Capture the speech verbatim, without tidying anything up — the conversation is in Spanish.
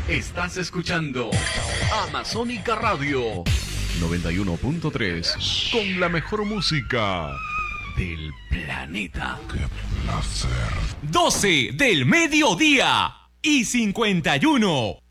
Estás escuchando Amazónica Radio noventa y uno punto tres con la mejor música del planeta. ¡Qué placer! doce del mediodía y cincuenta y uno.